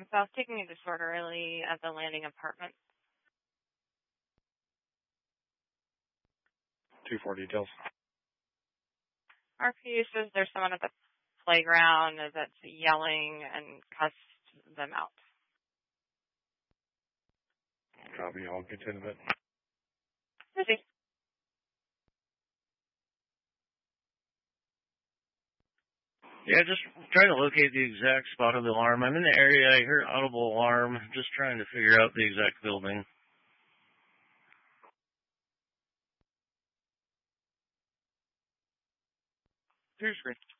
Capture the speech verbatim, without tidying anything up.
So I was taking a disorderly at the landing apartment. Two four details. R P says there's someone at the playground that's yelling and cussed them out. Copy. I'll get to it. Busy. Yeah, just trying to locate the exact spot of the alarm. I'm in the area. I heard audible alarm. Just trying to figure out the exact building. Two screen.